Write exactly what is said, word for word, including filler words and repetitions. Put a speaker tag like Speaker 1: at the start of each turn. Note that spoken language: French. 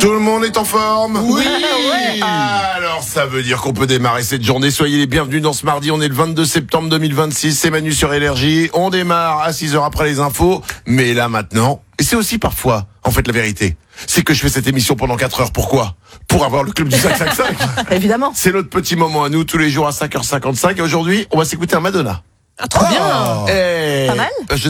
Speaker 1: Tout le monde est en forme?
Speaker 2: Oui.
Speaker 1: Oui. Alors ça veut dire qu'on peut démarrer cette journée. Soyez les bienvenus dans ce mardi. On est le vingt-deux septembre deux mille vingt-six. C'est Manu sur Énergie. On démarre à six heures après les infos. Mais là maintenant, et c'est aussi parfois, en fait la vérité, c'est que je fais cette émission pendant quatre heures. Pourquoi? Pour avoir le club du cinq cinq cinq.
Speaker 2: Évidemment.
Speaker 1: C'est notre petit moment à nous, tous les jours à cinq heures cinquante-cinq. Et aujourd'hui, on va s'écouter un Madonna.
Speaker 2: Ah, trop bien.
Speaker 1: Et...
Speaker 2: Pas mal.
Speaker 1: Je